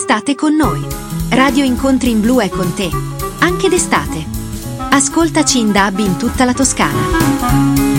l'estate con noi. Radio Incontri in Blu è con te, anche d'estate. Ascoltaci in DAB in tutta la Toscana.